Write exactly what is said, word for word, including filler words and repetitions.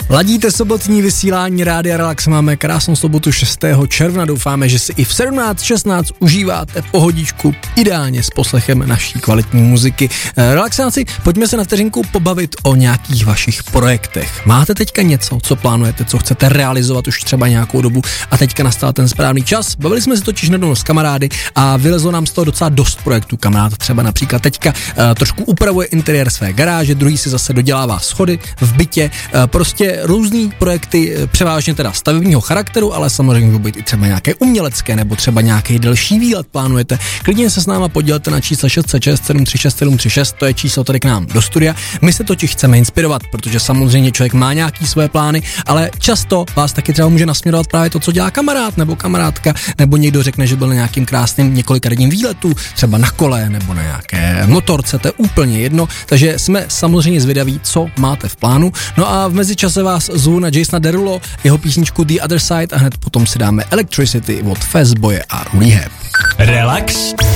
Ladíte sobotní vysílání Rádia Relax, máme krásnou sobotu šestého června, doufáme, že si i v sedmnáct šestnáct užíváte pohodičku, ideálně s poslechem naší kvalitní muziky. Relaxáci, pojďme se na vteřinku pobavit o nějakých vašich projektech. Máte teďka něco, co plánujete, co chcete realizovat už třeba nějakou dobu a teďka nastal ten správný čas? Bavili jsme se totiž nedávno s kamarády a vylezlo nám z toho docela dost projektů. Kamarád třeba například teďka uh, trošku upravuje interiér své garáže, druhý si zase dodělává schody v bytě, uh, prostě různý projekty, převážně teda stavebního charakteru, ale samozřejmě můžou být i třeba nějaké umělecké nebo třeba nějaký delší výlet plánujete. Klidně se s náma podělte na čísle šest set šest sedm tři šest sedm tři šest, to je číslo tady k nám do studia. My se totiž chceme inspirovat, protože samozřejmě člověk má nějaký své plány, ale často vás taky třeba může nasměrovat právě to, co dělá kamarád nebo kamarádka, nebo někdo řekne, že byl na nějakým krásným několikadenním výletu, třeba na kole nebo na nějaké motorce, to je úplně jedno, takže jsme samozřejmě zvědaví, co máte v plánu. No a v mezičase vás zvu na Jasona Derulo, jeho písničku The Other Side a hned potom si dáme Electricity od Fastboye a Rehab. Relax